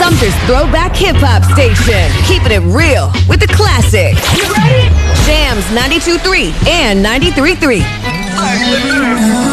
Sumter's throwback hip-hop station. Keeping it real with the classics. You ready? Jams 92.3 and 93.3.